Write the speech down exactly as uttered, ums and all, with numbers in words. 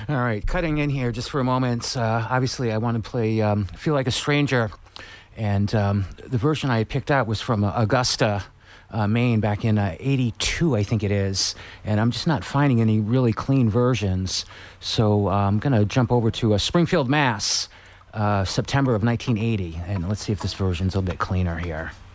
All right, cutting in here just for a moment. Uh, obviously, I want to play um, Feel Like a Stranger. And um, the version I picked out was from uh, Augusta, uh, Maine, back in uh, eighty-two, I think it is. And I'm just not finding any really clean versions. So uh, I'm going to jump over to uh, Springfield, Mass., uh, September of nineteen eighty. And let's see if this version's a bit cleaner here.